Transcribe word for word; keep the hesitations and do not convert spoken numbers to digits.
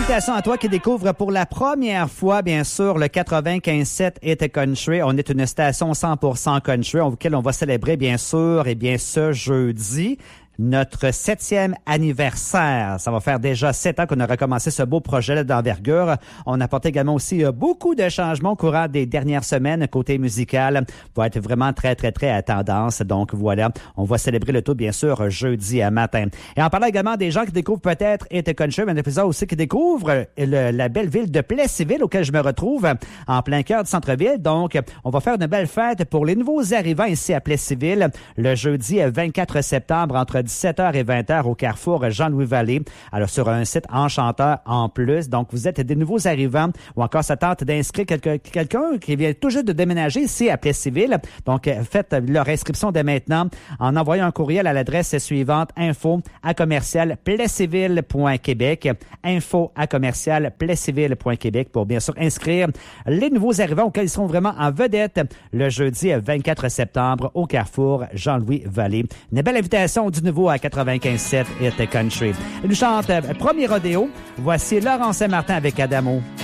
Salutations à toi qui découvre pour la première fois, bien sûr, le quatre-vingt-quinze sept Hit Country. On est une station cent pour cent country, auquel on va célébrer, bien sûr, et bien ce jeudi, notre septième anniversaire. Ça va faire déjà sept ans qu'on a recommencé ce beau projet d'envergure. On apporte également aussi beaucoup de changements au courant des dernières semaines côté musical pour être vraiment très, très, très à tendance. Donc voilà, on va célébrer le tout, bien sûr, jeudi à matin. Et en parlant également des gens qui découvrent peut-être Hit Country, mais il y en a aussi qui découvrent le, la belle ville de Plessisville, auquel je me retrouve en plein cœur du centre-ville. Donc, on va faire une belle fête pour les nouveaux arrivants ici à Plessisville le jeudi vingt-quatre septembre entre dix-sept heures et vingt heures au carrefour Jean-Louis Vallée. Alors, sur un site enchanteur en plus. Donc, vous êtes des nouveaux arrivants ou encore ça tente d'inscrire quelqu'un, quelqu'un qui vient tout juste de déménager ici à Plessisville. Donc, faites leur inscription dès maintenant en envoyant un courriel à l'adresse suivante info à commercial plessisville point québec. Info à commercial plessisville point québec pour bien sûr inscrire les nouveaux arrivants auxquels ils seront vraiment en vedette le jeudi vingt-quatre septembre au carrefour Jean-Louis Vallée. Une belle invitation du nouveau à quatre-vingt-quinze sept Hit Country. Il nous chante Premier Rodéo. Voici Laurent Saint-Martin avec Adamo.